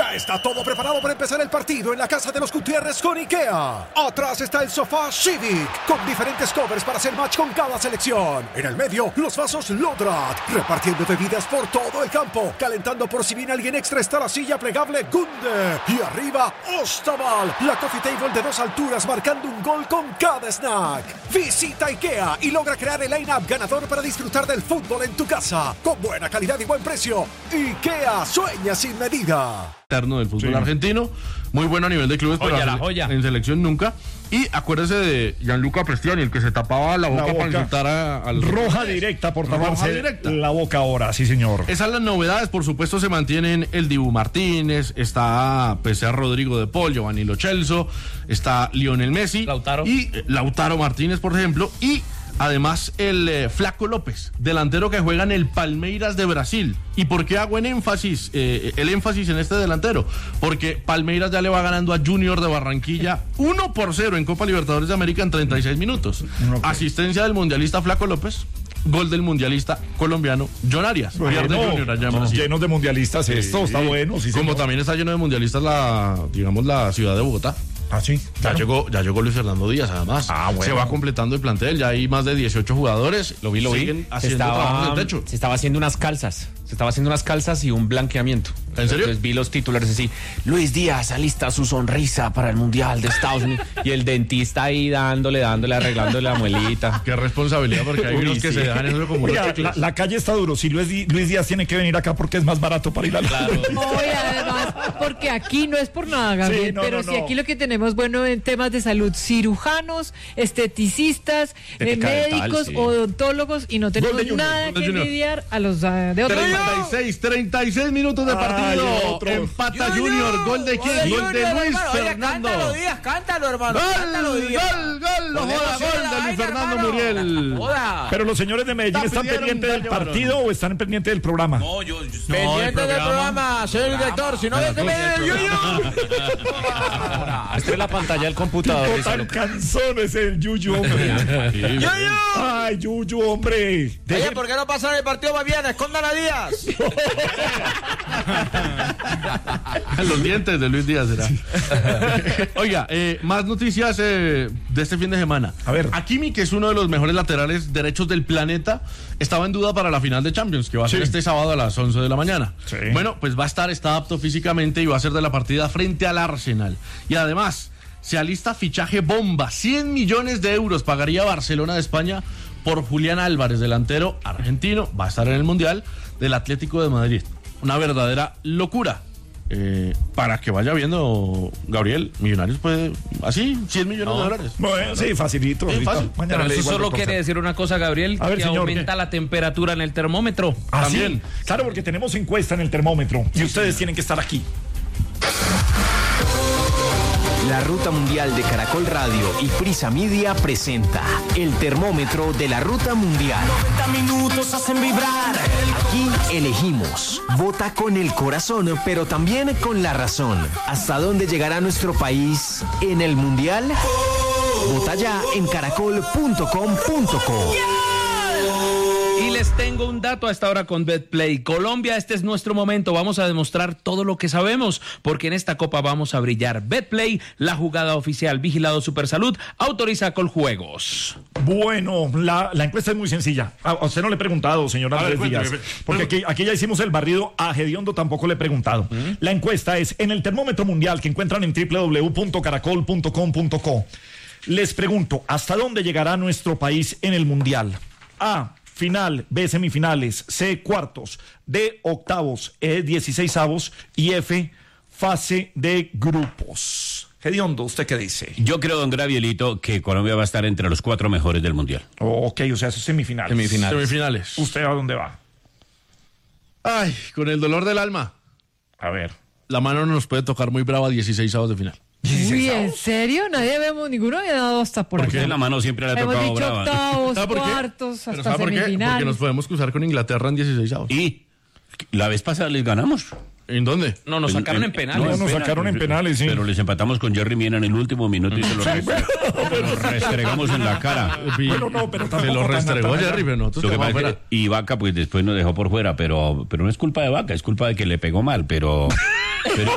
Ya está todo preparado para empezar el partido en la casa de los Gutiérrez con IKEA. Atrás está el sofá Civic, con diferentes covers para hacer match con cada selección. En el medio, los vasos Lodrat, repartiendo bebidas por todo el campo. Calentando por si viene alguien extra está la silla plegable Gunde. Y arriba, Ostaval, la coffee table de 2 alturas marcando un gol con cada snack. Visita IKEA y logra crear el line-up ganador para disfrutar del fútbol en tu casa. Con buena calidad y buen precio. IKEA, sueña sin medida. Del fútbol argentino, muy bueno a nivel de clubes, pero en selección nunca. Y acuérdese de Gianluca Prestiani, el que se tapaba la boca para insultar al roja directa por taparse la boca ahora, sí señor. Esas las novedades, por supuesto, se mantienen el Dibu Martínez, está P.C.A. Rodrigo de Paul, Giovanni Lo Celso, está Lionel Messi, Lautaro Martínez, por ejemplo, y además el Flaco López, delantero que juega en el Palmeiras de Brasil. ¿Y por qué hago el énfasis en este delantero? Porque Palmeiras ya le va ganando a Junior de Barranquilla 1-0 en Copa Libertadores de América en 36 minutos. Okay. Asistencia del mundialista Flaco López, gol del mundialista colombiano John Arias. Llenos de mundialistas esto, está bueno. Sí, como también está lleno de mundialistas la ciudad de Bogotá. Ah, sí. Claro. Ya llegó Luis Fernando Díaz, además. Bueno. Se va completando el plantel, ya hay más de 18 jugadores. Lo vi. Siguen haciendo trabajos de techo. Se estaba haciendo unas calzas y un blanqueamiento. ¿En serio? Entonces vi los titulares así: Luis Díaz alista su sonrisa para el Mundial de Estados Unidos. Y el dentista ahí dándole, arreglándole la muelita. Qué responsabilidad, porque hay unos que se dejan eso como la calle está duro. Si Luis Díaz tiene que venir acá porque es más barato para ir a la... Oye, además, porque aquí no es por nada, Gabriel, si aquí lo que tenemos bueno en temas de salud, cirujanos, esteticistas, médicos, dental, odontólogos, y no tenemos nada que envidiar a los de otros. 36 minutos de partido. Empata Junior, gol de quién? Gol de Luis Fernando. Cántalo, Díaz, cántalo, hermano. Gol de Luis Fernando Muriel. Pero los señores de Medellín están pendientes del partido o están pendientes del programa. No, yo pendiente del programa, señor director, si no ves que me Esto es la pantalla del computador. Tan cansón es el Yuyu, hombre. Ay, Yuyu, hombre. Oye, ¿por qué no pasan el partido más bien? Escondan a Díaz. Los dientes de Luis Díaz será. Oiga, más noticias de este fin de semana. A ver. Hakimi, que es uno de los mejores laterales derechos del planeta, estaba en duda para la final de Champions, que va a ser este sábado a las 11 de la mañana. Sí. Bueno, pues está apto físicamente y va a ser de la partida frente al Arsenal. Y además, se alista fichaje bomba. 100 millones de euros pagaría Barcelona de España por Julián Álvarez, delantero argentino. Va a estar en el Mundial del Atlético de Madrid. Una verdadera locura. Para que vaya viendo, Gabriel, Millonarios puede, así, 100 millones de dólares. Bueno, sí, facilito. Fácil. Pero eso solo quiere decir una cosa, Gabriel, ver, que señor, aumenta la temperatura en el termómetro. También. Sí. Claro, porque tenemos encuesta en el termómetro y ustedes tienen que estar aquí. La Ruta Mundial de Caracol Radio y Prisa Media presenta el termómetro de la Ruta Mundial. 90 minutos hacen vibrar. Aquí elegimos. Vota con el corazón, pero también con la razón. ¿Hasta dónde llegará nuestro país en el Mundial? Vota ya en caracol.com.co. Y les tengo un dato a esta hora con BetPlay. Colombia, este es nuestro momento. Vamos a demostrar todo lo que sabemos, porque en esta copa vamos a brillar. BetPlay, la jugada oficial. Vigilado Supersalud, autoriza Coljuegos. Bueno, la encuesta es muy sencilla. A usted no le he preguntado, señor Andrés Díaz, porque aquí ya hicimos el barrido. A Gediondo tampoco le he preguntado. La encuesta es en el termómetro mundial que encuentran en www.caracol.com.co. Les pregunto, ¿hasta dónde llegará nuestro país en el Mundial? A, final, B, semifinales, C, cuartos, D, octavos, E, 16avos y F, fase de grupos. Gediondo, ¿usted qué dice? Yo creo, don Gravielito, que Colombia va a estar entre los 4 mejores del Mundial. Ok, o sea, eso es semifinales. Semifinales. ¿Usted a dónde va? Ay, con el dolor del alma. A ver. La mano no nos puede tocar muy brava 16avos de final. Uy, ¿en serio? Ninguno había dado hasta por aquí. Porque la mano siempre le ha tocado hemos dicho brava. Octavos, ¿Sabe por qué? cuartos, hasta ¿Sabe por qué? semifinales. Porque nos podemos cruzar con Inglaterra en 16avos. Y la vez pasada les ganamos. ¿En dónde? No, nos sacaron en penales. No, nos sacaron en penales, sí. Pero les empatamos con Jerry Mina en el último minuto y se lo restregamos en la cara. Bueno, no, pero se lo restregó Jerry, pero nosotros lo que pasa fuera. Es que, y Vaca pues después nos dejó por fuera, pero no es culpa de Vaca, es culpa de que le pegó mal, pero